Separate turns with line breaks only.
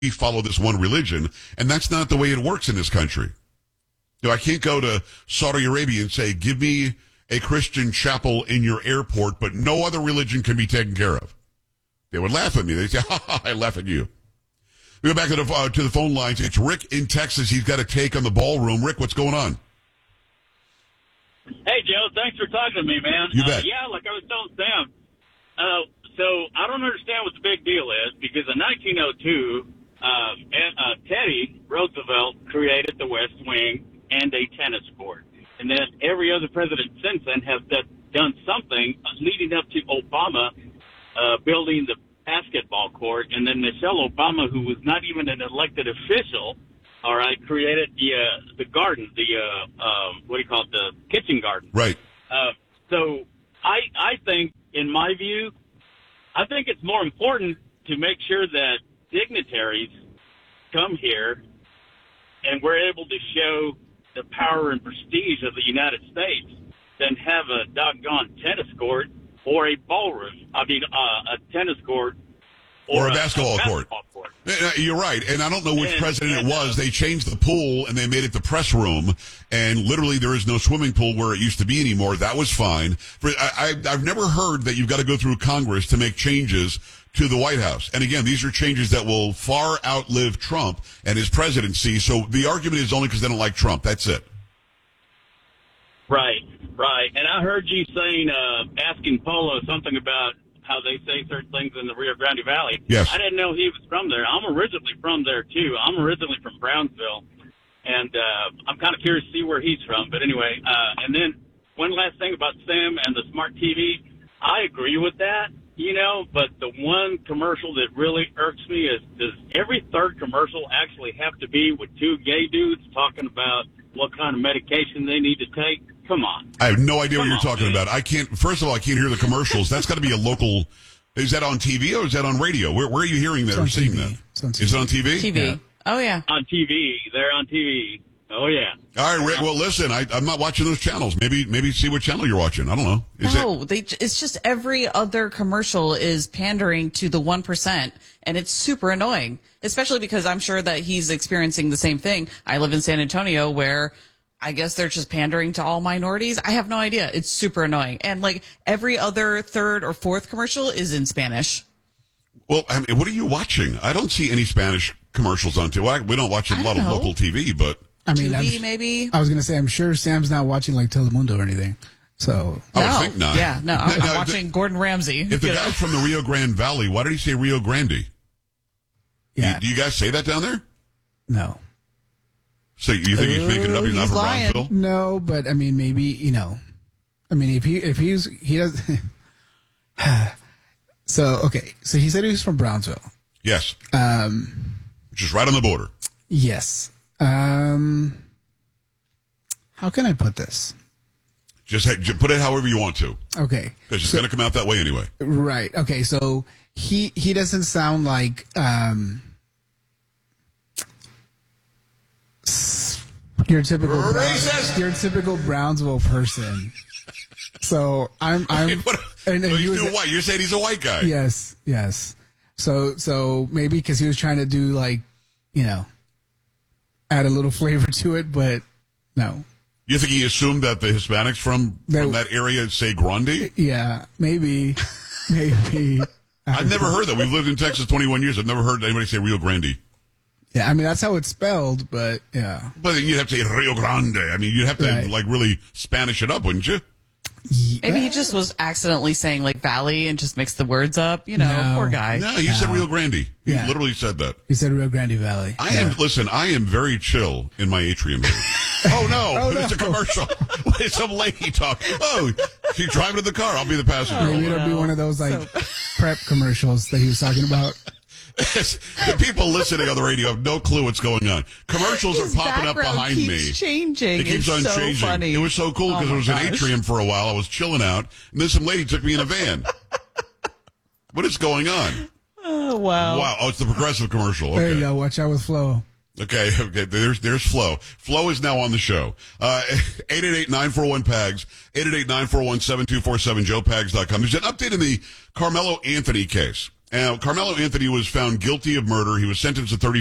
follow this one religion, and that's not the way it works in this country. I can't go to Saudi Arabia and say, give me a Christian chapel in your airport, but no other religion can be taken care of. They would laugh at me. They'd say, ha, ha, I laugh at you. We go back to the phone lines. It's Rick in Texas. He's got a take on the ballroom. Rick, what's going on?
Hey, Joe. Thanks for talking to me, man.
You bet.
Yeah, like I was telling Sam. So I don't understand what the big deal is, because in 1902, Teddy Roosevelt created the West Wing and a tennis court. And then every other president since then has done something leading up to Obama building the basketball court. And then Michelle Obama, who was not even an elected official, all right, created the garden, the kitchen garden.
Right.
So I think, in my view, I think it's more important to make sure that dignitaries come here and we're able to show the power and prestige of the United States than have a doggone tennis court or a ballroom. I mean, a tennis court
or a basketball court. You're right. And I don't know which president it was. They changed the pool and they made it the press room. And literally there is no swimming pool where it used to be anymore. That was fine. I've never heard that you've got to go through Congress to make changes to the White House. And again, these are changes that will far outlive Trump and his presidency. So the argument is only because they don't like Trump. That's it.
Right. And I heard you saying, asking Polo something about how they say certain things in the Rio Grande Valley.
Yes.
I didn't know he was from there. I'm originally from there, too. I'm originally from Brownsville. And I'm kind of curious to see where he's from. But anyway, and then one last thing about Sam and the smart TV. I agree with that, but the one commercial that really irks me is, does every third commercial actually have to be with two gay dudes talking about what kind of medication they need to take? Come on.
I have no idea what you're talking about. First of all, I can't hear the commercials. That's got to be a local. Is that on TV or is that on radio? Where are you hearing that or seeing that? Is it on TV?
TV. Yeah. Oh, yeah.
On TV. They're on TV. Oh, yeah.
All right, Rick. Well, listen, I'm not watching those channels. Maybe see what channel you're watching. I don't know.
It's just every other commercial is pandering to the 1%, and it's super annoying, especially because I'm sure that he's experiencing the same thing. I live in San Antonio where I guess they're just pandering to all minorities. I have no idea. It's super annoying. And like every other third or fourth commercial is in Spanish.
Well, I mean, what are you watching? I don't see any Spanish commercials on TV. We don't watch a lot of local TV, but
I mean,
maybe.
I was going to say, I'm sure Sam's not watching like Telemundo or anything. So
I would think not.
Yeah, no, I'm watching Gordon Ramsay.
If the guy's from the Rio Grande Valley, why did he say Rio Grande?
Yeah.
Do you guys say that down there?
No.
So you think he's making it up? He's not from Brownsville?
No, but I mean, maybe, I mean, he does. So he said he was from Brownsville.
Yes. Which is right on the border.
Yes. How can I put this?
Just put it however you want to.
Okay.
Because it's going to come out that way anyway.
Right. Okay. So he doesn't sound like your typical Brownsville person. So I'm
he's white. You're saying he's a white guy.
Yes. So maybe because he was trying to do add a little flavor to it, but no.
You think he assumed that the Hispanics from that area say Grande?
Yeah, maybe.
I've never heard that. We've lived in Texas 21 years. I've never heard anybody say Rio Grande.
Yeah, I mean, that's how it's spelled, but yeah.
But then you'd have to say Rio Grande. I mean, you'd have to really Spanish it up, wouldn't you?
Yeah.
Maybe he just was accidentally saying valley and just mixed the words up. No. Poor guy.
No, he said Rio Grande. He literally said that.
He said Rio Grande Valley.
I am very chill in my atrium here. Oh no, it's a commercial. It's some lady talk. Oh, she's driving in the car. I'll be the passenger.
Maybe it'll be one of those prep commercials that he was talking about.
The people listening on the radio have no clue what's going on. Commercials are popping up behind me.
Changing.
It keeps on changing.
Funny.
It was so cool because it was an atrium for a while. I was chilling out, and then some lady took me in a van. What is going on?
Oh, wow.
Wow. Oh, it's the Progressive commercial. Okay.
There you go. Watch out with Flo.
Okay. There's Flo. Flo is now on the show. 888-941-PAGS, 888-941-7247, joepags.com. There's an update in the Carmelo Anthony case. Carmelo Anthony was found guilty of murder. He was sentenced to 30